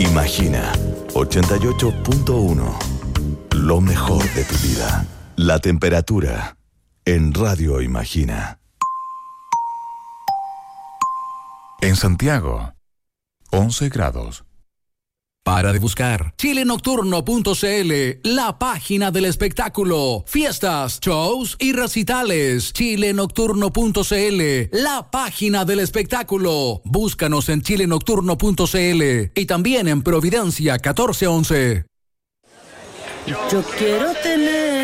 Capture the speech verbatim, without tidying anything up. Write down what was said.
Imagina ochenta y ocho punto uno. Lo mejor de tu vida. La temperatura en Radio Imagina. En Santiago, once grados. Para de buscar chile nocturno punto c l, la página del espectáculo, fiestas, shows y recitales. chile nocturno punto c l, la página del espectáculo. Búscanos en chile nocturno punto c l y también en Providencia catorce once. Yo quiero tener